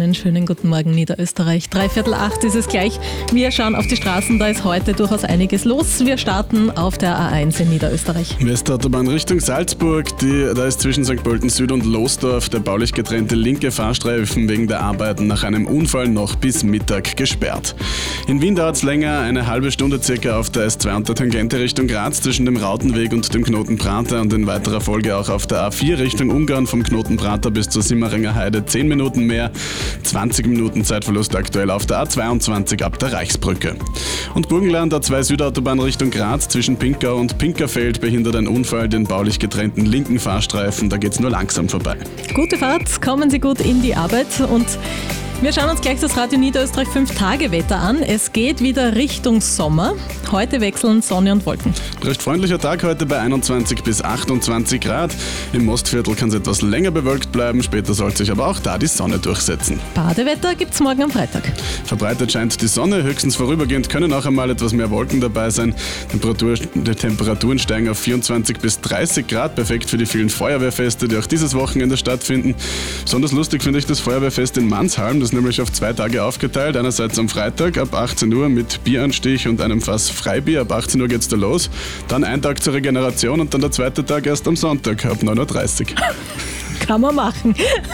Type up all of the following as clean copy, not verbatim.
Einen schönen guten Morgen, Niederösterreich. 7:45 ist es gleich. Wir schauen auf die Straßen, da ist heute durchaus einiges los. Wir starten auf der A1 in Niederösterreich. Westautobahn Richtung Salzburg, da ist zwischen St. Pölten Süd und Losdorf der baulich getrennte linke Fahrstreifen wegen der Arbeiten nach einem Unfall noch bis Mittag gesperrt. In Wien dauert es länger, eine halbe Stunde circa auf der S2 und der Tangente Richtung Graz zwischen dem Rautenweg und dem Knoten Prater und in weiterer Folge auch auf der A4 Richtung Ungarn vom Knoten Prater bis zur Simmeringer Heide 10 Minuten mehr, 20 Minuten Zeitverlust aktuell auf der A22 ab der Reichsbrücke. Und Burgenland, A2 Südautobahn Richtung Graz zwischen Pinkau und Pinkerfeld behindert ein Unfall den baulich getrennten linken Fahrstreifen, da geht's nur langsam vorbei. Gute Fahrt, kommen Sie gut in die Arbeit und wir schauen uns gleich das Radio Niederösterreich 5-Tage-Wetter an. Es geht wieder Richtung Sommer. Heute wechseln Sonne und Wolken. Recht freundlicher Tag heute bei 21 bis 28 Grad. Im Mostviertel kann es etwas länger bewölkt bleiben, später soll sich aber auch da die Sonne durchsetzen. Badewetter gibt's morgen am Freitag. Verbreitet scheint die Sonne, höchstens vorübergehend können auch einmal etwas mehr Wolken dabei sein. Die Temperaturen steigen auf 24 bis 30 Grad, perfekt für die vielen Feuerwehrfeste, die auch dieses Wochenende stattfinden. Besonders lustig finde ich das Feuerwehrfest in Manshalm, das ist nämlich auf 2 Tage aufgeteilt. Einerseits am Freitag ab 18 Uhr mit Bieranstich und einem Fass Freibier. Ab 18 Uhr geht's da los. Dann ein Tag zur Regeneration und dann der zweite Tag erst am Sonntag ab 9:30 Uhr. Kann man machen.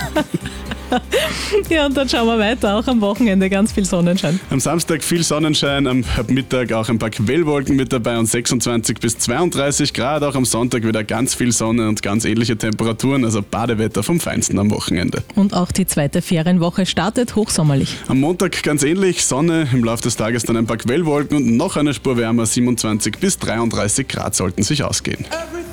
Ja, und dann schauen wir weiter. Auch am Wochenende ganz viel Sonnenschein. Am Samstag viel Sonnenschein, ab Mittag auch ein paar Quellwolken mit dabei und 26 bis 32 Grad. Auch am Sonntag wieder ganz viel Sonne und ganz ähnliche Temperaturen, also Badewetter vom Feinsten am Wochenende. Und auch die zweite Ferienwoche startet hochsommerlich. Am Montag ganz ähnlich, Sonne, im Laufe des Tages dann ein paar Quellwolken und noch eine Spur wärmer, 27 bis 33 Grad sollten sich ausgehen.